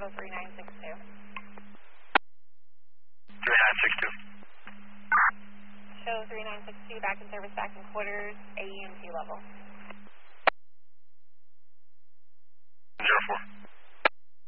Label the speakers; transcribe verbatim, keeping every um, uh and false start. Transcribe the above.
Speaker 1: Bravo three nine six two.
Speaker 2: three nine six two.
Speaker 1: Show three nine six two back in service, back in quarters, A E M T level.